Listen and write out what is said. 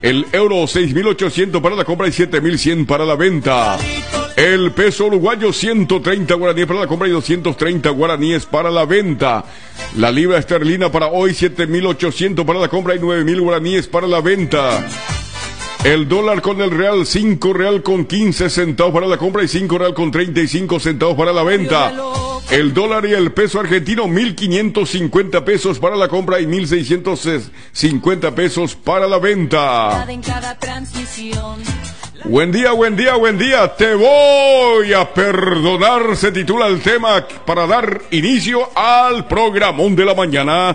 El euro 6.800 para la compra y 7.100 para la venta. El peso uruguayo 130 guaraníes para la compra y 230 guaraníes para la venta. La libra esterlina para hoy 7.800 para la compra y 9.000 guaraníes para la venta. El dólar con el real, 5 real con 15 centavos para la compra y 5 real con 35 centavos para la venta. El dólar y el peso argentino, 1.550 pesos para la compra y 1.650 pesos para la venta. Buen día, buen día, buen día. Te voy a perdonar, se titula el tema para dar inicio al programón de la mañana.